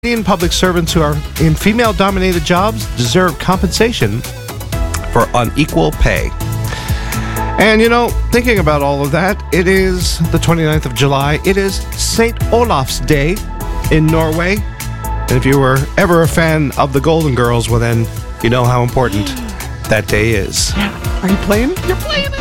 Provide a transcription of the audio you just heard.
Canadian public servants who are in female-dominated jobs deserve compensation for unequal pay. And, thinking about all of that, it is the 29th of July. It is St. Olaf's Day in Norway. And if you were ever a fan of the Golden Girls, well then, you know how important that day is. Are you playing? You're playing it.